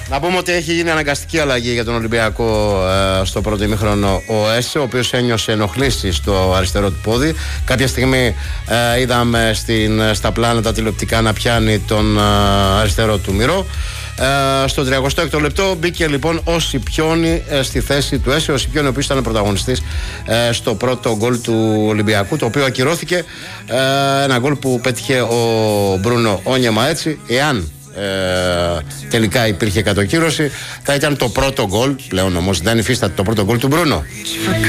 Να πούμε ότι έχει γίνει αναγκαστική αλλαγή για τον Ολυμπιακό στο πρώτο ημίχρονο ο Έσε, ο οποίος ένιωσε ενοχλήσεις στο αριστερό του πόδι. Κάποια στιγμή είδαμε στα πλάνα τα τηλεοπτικά να πιάνει τον αριστερό του μυρό. Στο 36ο λεπτό μπήκε λοιπόν ο Σιπιόνι στη θέση του Έσε. Ο Σιπιόνι, ο οποίος ήταν πρωταγωνιστής στο πρώτο γκολ του Ολυμπιακού, το οποίο ακυρώθηκε. Ένα γκολ που πέτυχε ο Μπρούνο Όνιεμα. Έτσι, εάν τελικά υπήρχε κατοκύρωση, θα ήταν το πρώτο γκολ. Πλέον όμως δεν υφίσταται το πρώτο γκολ του Μπρούνο.